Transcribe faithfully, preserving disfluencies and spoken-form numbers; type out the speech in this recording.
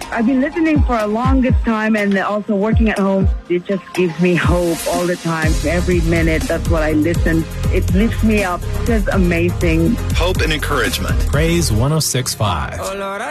I've been listening for a longest time and also working at home. It just gives me hope all the time. Every minute, that's what I listen. It lifts me up. It's just amazing. Hope and encouragement. Praise one oh six point five.